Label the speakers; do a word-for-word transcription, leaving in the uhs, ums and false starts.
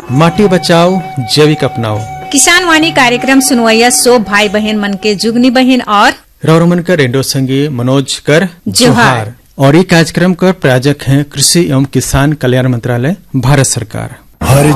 Speaker 1: माटी बचाओ जैविक अपनाओ।
Speaker 2: किसान वाणी कार्यक्रम सुनवैया सो भाई बहन मन के जुगनी बहन और
Speaker 1: रौरमन कर रेडियो संगी मनोज कर
Speaker 2: जोहार।
Speaker 1: और ये कार्यक्रम कर प्रायोजक हैं कृषि एवं किसान कल्याण मंत्रालय भारत सरकार।
Speaker 3: हर